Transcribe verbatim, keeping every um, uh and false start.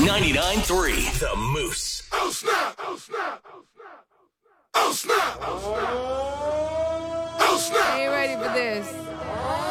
ninety-nine point three The Moose. Oh, snap! Oh, snap! Oh, snap! Oh, snap! Oh, snap! Ain't ready for this.